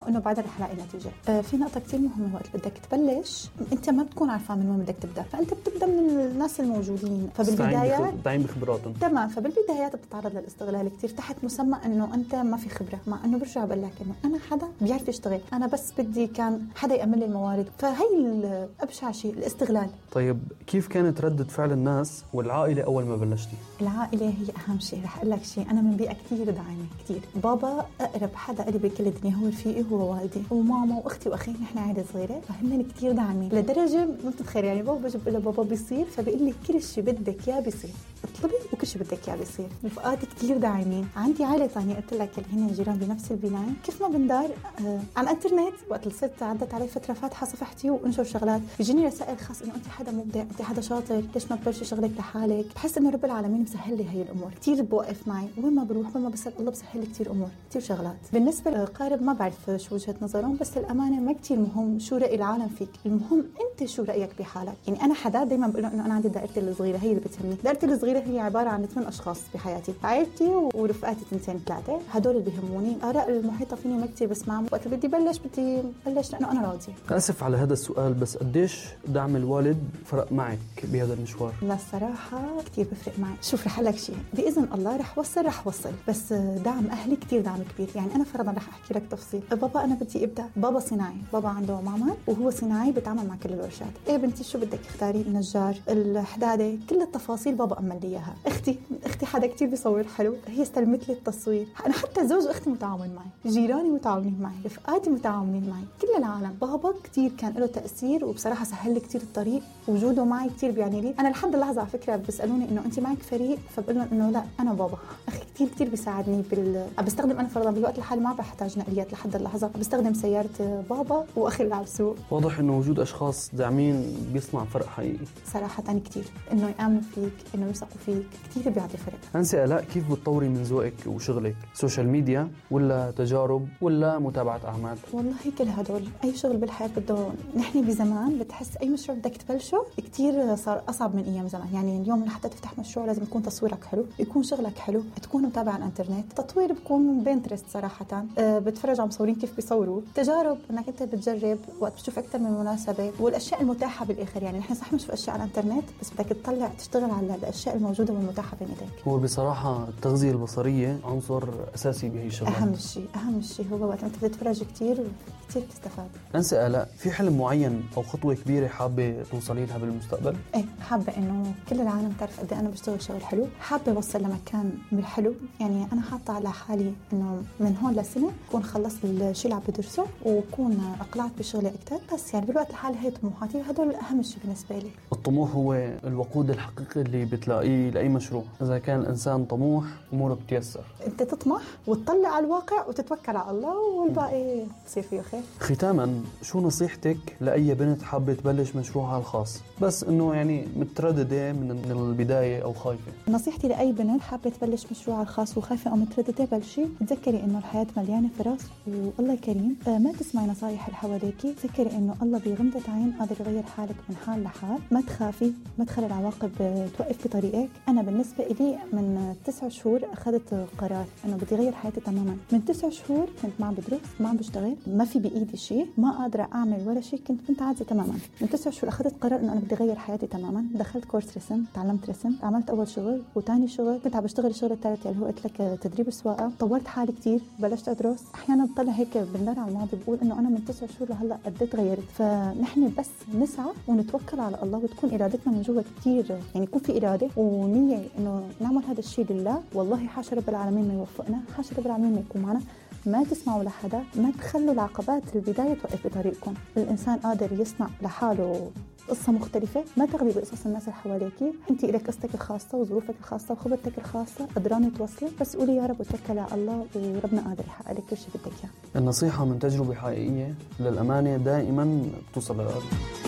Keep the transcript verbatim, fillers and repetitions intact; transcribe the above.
وانه بعدها رح الاقي نتيجه. آه في نقطه كتير مهمه، وقت بدك تبلش انت ما بتكون عارفه من وين بدك تبدا، فانت بتبدا من الناس الموجودين. فبالبدايات داعين بخبراتهم تمام، فبالبدايات بتتعرض للاستغلال كتير تحت مسمى انه انت ما في خبره، مع انه برجع بقول لك انه انا حدا بيعرف يشتغل، انا بس بدي كان حدا يأمن لي الموارد. فهي ابشع شيء الاستغلال. طيب كيف كانت ردة فعل الناس والعائله اول ما بلشتي؟ العائله هي اهم شيء. رح اقول لك شيء، انا من بيئه كتير داعمه كتير. بابا اقرب حدا لي بكل الدنيا هو رفيقي، هو والدي وماما واختي واخي، نحن عائله صغيره، فهن كتير داعمين لدرجه ما بتتخيل. يعني بابا بجيب له بابا بيصير، فبيقول لي كل شيء بدك اياه بيصير، اطلبي وكل شيء بدك اياه بيصير. رفقاتي كتير داعمين. عندي عائله ثانيه قلت لك اللي هن جيران بنفس البنايه، كيف ما بندار آه على الانترنت. وقت اللي صرت عدت علي فتره فاتحه صفحتي وانشر شغلات، بيجيني رسائل خاص انه انت حدا مبدع، انت حدا شاطر، ليش ما تبلشي شغلك لحالك. بحس انه رب العالمين مسهل لي هي الامور كتير، بوقف معي وين ما بروح وين ما بسال الله بسهل لي كتير امور كتير شغلات. بالنسبه للقارب ما بعرف شو وجهه نظرهم، بس الامانه ما كتير مهم شو راي العالم فيك، المهم انت شو رايك بحالك. يعني انا حدا دائما بقول له انه انا عندي دائرتي الصغيره، هي اللي بتهمني. دائرتي الصغيره هي عباره عن ثمان اشخاص بحياتي، عائلتي ورفقاتي اثنتين ثلاثه، هدول اللي بيهموني. اراء المحيطه فيني ما كتير بسمعهم. وقت بدي بلش بدي بلش لانه انا راضيه. اسف على هذا السؤال، بس قديش دعم الوالد فرق معك بهذا المشوار؟ لا الصراحه كتير بفرق معي. شوف رح لك شيء، باذن الله رح وصل رح وصل، بس دعم اهلي كتير دعم كبير. يعني انا فرضا رح احكي لك تفصيل. بابا انا بدي ابدا، بابا صناعي، بابا عنده معمل وهو صناعي بيتعامل مع كل الورشات. ايه بنتي شو بدك اختاري، النجار، الحداده، كل التفاصيل بابا امن لي اياها. اختي اختي حدا كتير بيصور حلو، هي استلمت لي التصوير. انا حتى زوج اختي متعاون معي، جيراني متعاونين معي، رفقاتي متعاونين معي، كل العالم. بابا كتير كان له تاثير، وبصراحه سهل لي كتير الطريق، وجوده معي كتير بيعني لي. انا لحد اللحظه على فكره بيسالوني انه انت معك فريق، فبقول لهم انه لا انا بابا. اخي كتير كتير بيساعدني بال بستخدم انا فرضا بالوقت الحالي ما بحتاج نقليات لحد اللحظه، بستخدم سياره بابا واخي اللي على السوق. واضح انه وجود اشخاص داعمين بيصنع فرق حقيقي صراحه كتير، انه يامنوا فيك، انه يثقوا فيك، كتير بيعطي فرق. أنسة آلاء، كيف بتطوري من ذوقك وشغلك؟ سوشيال ميديا ولا تجارب ولا متابعه اعمال؟ والله كل هدول. اي شغل بالحياه بده، نحن بزمان بتحس اي مشروع بدك تبلشه كتير صار اصعب من ايام زمان. يعني اليوم لحتى تفتح مشروع لازم يكون تصويرك حلو، يكون شغلك حلو، تكون متابع على الانترنت. تطوير بكون بينترست صراحه، أه بتفرج على مصورين كيف بيصوروا. تجارب انك انت بتجرب وقت بتشوف اكثر من مناسبه، والاشياء المتاحه بالاخر. يعني نحن صح بنشوف اشياء على الانترنت، بس بدك تطلع تشتغل على الاشياء الموجوده والمتاحه بين ايديك. هو بصراحه التغذيه البصريه عنصر اساسي بهي الشغلات. اهم شيء اهم شيء هو وقت انت بتتفرج كثير كثير بتستفاد. أنسة آلاء، في حلم معين او خطوه كبيره حابه توصلي لها بالمستقبل؟ ايه حابه انه كل العالم تعرف قد ايه انا بشتغل شغل حلو. حابه اوصل لمكان بالحلو. يعني انا حاطه على حالي انه من هون لسنه اكون خلصت الشيء اللي عم بدرسه، وكون اقلعت بشغلي اكثر. بس يعني بالوقت الحالي هي طموحاتي، هدول اهم شيء بالنسبه لي. الطموح هو الوقود الحقيقي اللي بتلاقيه لاي مشروع. اذا كان الانسان طموح اموره بتيسر. انت تطمح وتطلع على الواقع وتتوكل على الله، والباقي بصير فيه خير. ختاما، شو نصيحتك لاي بنت حابه تبلش مشروعها الخاص بس انه يعني متردده من البدايه او خايفه؟ نصيحتي لاي بنت حابه تبلش مشروعها الخاص وخايفه او متردده، بلشي. تذكري انه الحياه مليانه فرص والله كريم. ما تسمعي نصايح اللي حواليكي. تذكري انه الله بغمضه عين قادر يغير حالك من حال لحال. ما تخافي، ما تخلي العواقب توقف بطريقك. انا بالنسبه لي من تسع شهور اخذت قرار انه بدي اغير حياتي تماما. من تسع شهور كنت ما عم بدرس، ما عم بشتغل، ما في بايدي شيء، ما قادره اعمل ولا شيء، كنت بنت عاديه تماما. من تسع شهور اخذت قرار انه انا بدي اغير حياتي تماما. دخلت كورس رسم، تعلمت رسم، عملت اول شغل وثاني شغل، كنت عم بشتغل الشغل الثالث اللي هو قلت لك تدريب السواقه. طورت حالي كثير، بلشت ادرس. احيانا بطلع هيك بالنار على الماضي بقول انه انا من تسع شهور لهلا قد ايه تغيرت. فنحن بس نسعى ونتوكل على الله، وتكون ارادتنا من جوا كثير، يعني يكون في اراده ونيه انه نعمل هذا الشيء لله. والله حاشا رب العالمين ما يوفقنا، حاشا رب العالمين ما يكون معنا. ما تسمعوا لحدا، ما تخلوا العقبات البدايه توقف بطريقكم. الانسان قادر يصنع لحاله قصة مختلفة. ما تغلي بقصص الناس اللي حواليكي. انت لك قصتك الخاصة وظروفك الخاصة وخبرتك الخاصة، قدرانة توصلي. بس قولي يا رب وتوكلي على الله، وربنا قادر يحقق لك كل شيء بدك اياه. النصيحة من تجربة حقيقية للأمانة دائما بتوصل للقلب.